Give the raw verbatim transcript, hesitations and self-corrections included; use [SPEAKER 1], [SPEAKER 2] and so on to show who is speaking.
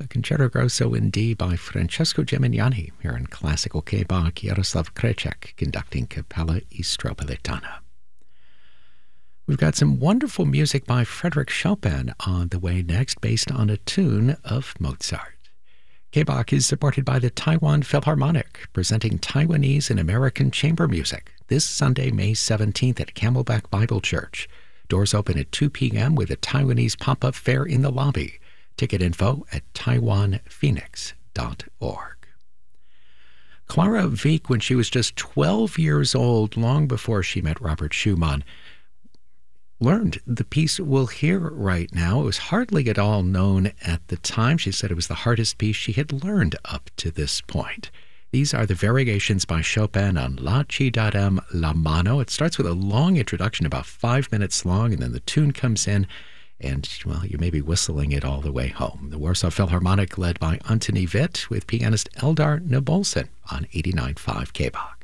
[SPEAKER 1] a Concerto Grosso in D by Francesco Gemignani, here in classical K-Bach, Jaroslav Krejcik conducting Capella Istropolitana. We've got some wonderful music by Frédéric Chopin on the way next, based on a tune of Mozart. K-Bach is supported by the Taiwan Philharmonic, presenting Taiwanese and American chamber music this Sunday, May seventeenth at Camelback Bible Church. Doors open at two p.m. with a Taiwanese pop-up fair in the lobby. Ticket info at taiwan phoenix dot org. Clara Wieck, when she was just twelve years old, long before she met Robert Schumann, learned the piece we'll hear right now. It was hardly at all known at the time. She said it was the hardest piece she had learned up to this point. These are the variations by Chopin on La Ci darem la mano. It starts with a long introduction, about five minutes long, and then the tune comes in, and, well, you may be whistling it all the way home. The Warsaw Philharmonic, led by Antoni Witt, with pianist Eldar Nabolson on eighty-nine point five K-Bach.